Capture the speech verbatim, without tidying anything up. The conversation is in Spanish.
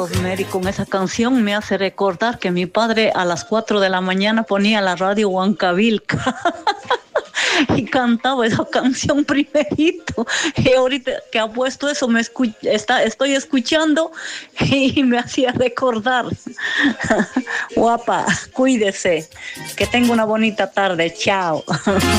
Rosemary, con esa canción me hace recordar que mi padre a las cuatro de la mañana ponía la radio Huancavilca y cantaba esa canción primerito. Y ahorita que ha puesto eso, me escu- está, estoy escuchando y me hacía recordar. Guapa, cuídese. Que tenga una bonita tarde. Chao.